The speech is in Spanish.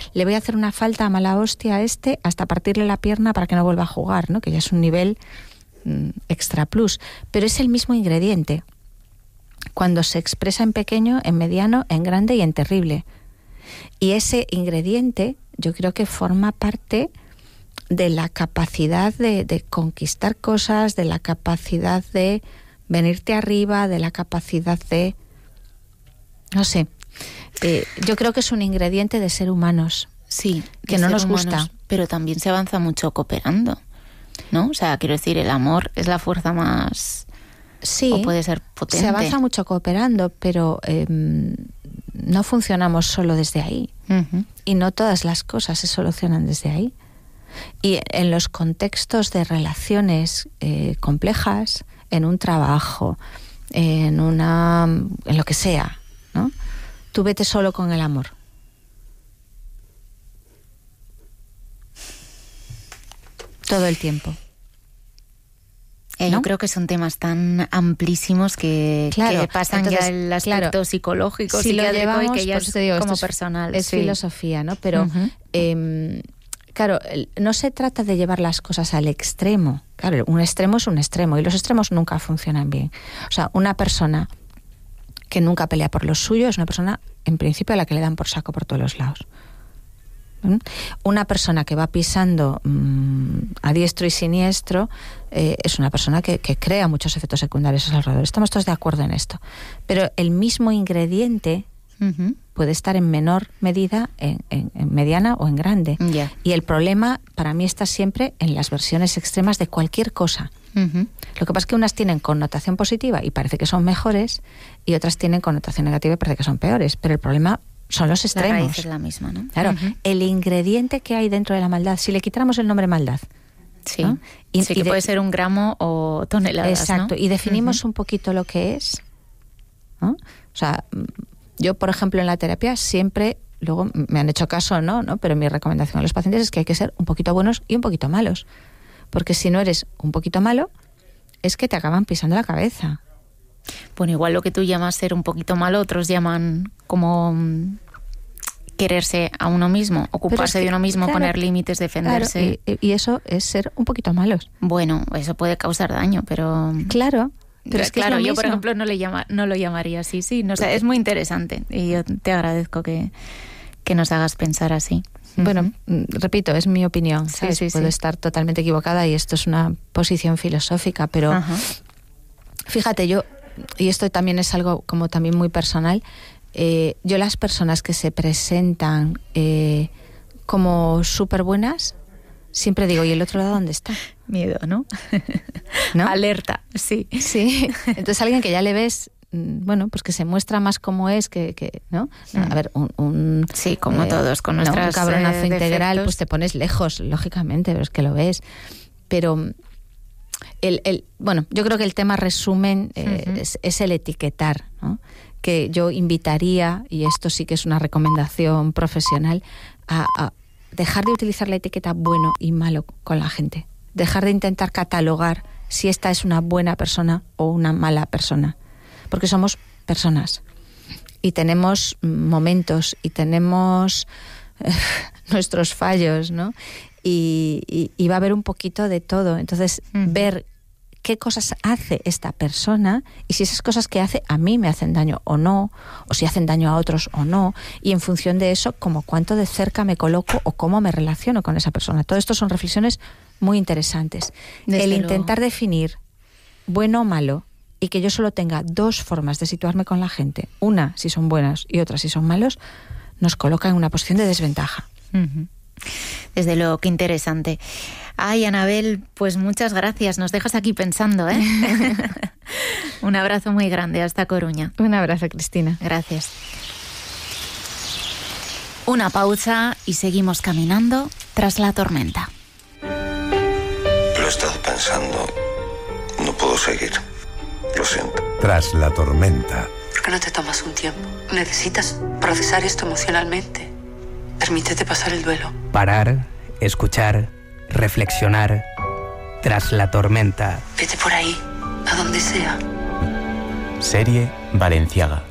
le voy a hacer una falta a mala hostia a hasta partirle la pierna para que no vuelva a jugar, ¿no? Que ya es un nivel extra plus. Pero es el mismo ingrediente. Cuando se expresa en pequeño, en mediano, en grande y en terrible. Y ese ingrediente yo creo que forma parte de la capacidad de conquistar cosas, de la capacidad de venirte arriba, de la capacidad de... No sé, yo creo que es un ingrediente de ser humanos. Sí, que no nos gusta. Pero también se avanza mucho cooperando, ¿no? O sea, quiero decir, el amor es la fuerza más... Sí, o puede ser potente. Se avanza mucho cooperando, pero no funcionamos solo desde ahí. Uh-huh. Y no todas las cosas se solucionan desde ahí. Y en los contextos de relaciones complejas, en un trabajo, en lo que sea, ¿no? Tú vete solo con el amor. Todo el tiempo. ¿No? Yo creo que son temas tan amplísimos que pasan entonces, ya el aspecto psicológico, si psiquiátrico, lo llevamos, y que ya pues te digo, como personal. Es filosofía, ¿no? Pero, claro, no se trata de llevar las cosas al extremo. Claro, un extremo es un extremo y los extremos nunca funcionan bien. O sea, una persona que nunca pelea por lo suyo es una persona, en principio, a la que le dan por saco por todos los lados. Una persona que va pisando a diestro y siniestro es una persona que crea muchos efectos secundarios a su alrededor. Estamos todos de acuerdo en esto. Pero el mismo ingrediente puede estar en menor medida, en mediana o en grande. Yeah. Y el problema para mí está siempre en las versiones extremas de cualquier cosa. Lo que pasa es que unas tienen connotación positiva y parece que son mejores, y otras tienen connotación negativa y parece que son peores. Pero el problema son los extremos. La raíz es la misma, ¿no? Claro, el ingrediente que hay dentro de la maldad, si le quitáramos el nombre maldad, sí, ¿no? Sí, que puede ser 1 gramo o toneladas, exacto, ¿no? Y definimos un poquito lo que es, ¿no? O sea, yo, por ejemplo, en la terapia siempre, luego me han hecho caso, ¿no? Pero mi recomendación a los pacientes es que hay que ser un poquito buenos y un poquito malos. Porque si no eres un poquito malo, es que te acaban pisando la cabeza. Bueno, igual lo que tú llamas ser un poquito malo, otros llaman como quererse a uno mismo, ocuparse de uno mismo, claro, poner límites, defenderse. Claro, y eso es ser un poquito malos. Bueno, eso puede causar daño, pero... Claro. Pero es que claro, es lo yo mismo. Por ejemplo no lo llamaría así, sí. No, o sea, es muy interesante y yo te agradezco que nos hagas pensar así. Bueno, repito, es mi opinión, ¿sabes? Sí, Puedo estar totalmente equivocada y esto es una posición filosófica, pero fíjate, yo, y esto también es algo como también muy personal, yo las personas que se presentan como súper buenas, siempre digo, ¿y el otro lado dónde está? Miedo, ¿no? ¿No? Alerta, sí. Sí, entonces alguien que ya le ves, bueno, pues que se muestra más como es, que ¿no? A ver, sí, como todos, con nuestras un cabronazo integral, defectos. pues te pones lejos, lógicamente, pero es que lo ves. Pero bueno, yo creo que el tema resumen es el etiquetar, ¿no? Que yo invitaría, y esto sí que es una recomendación profesional, a dejar de utilizar la etiqueta bueno y malo con la gente. Dejar de intentar catalogar si esta es una buena persona o una mala persona. Porque somos personas y tenemos momentos y tenemos nuestros fallos, ¿no? Y va a haber un poquito de todo. Entonces, ver qué cosas hace esta persona y si esas cosas que hace a mí me hacen daño o no, o si hacen daño a otros o no, y en función de eso, como cuánto de cerca me coloco o cómo me relaciono con esa persona. Todo esto son reflexiones muy interesantes. El intentar definir bueno o malo y que yo solo tenga 2 formas de situarme con la gente, una si son buenas y otra si son malos, nos coloca en una posición de desventaja. Desde luego, qué interesante. Ay, Anabel, pues muchas gracias. Nos dejas aquí pensando, ¿eh? Un abrazo muy grande. Hasta Coruña. Un abrazo, Cristina. Gracias. Una pausa y seguimos caminando tras la tormenta. Lo he estado pensando. No puedo seguir. Lo siento. Tras la tormenta. ¿Por qué no te tomas un tiempo? Necesitas procesar esto emocionalmente. Permítete pasar el duelo. Parar, escuchar, reflexionar. Tras la tormenta. Vete por ahí, a donde sea. Serie Valenciaga.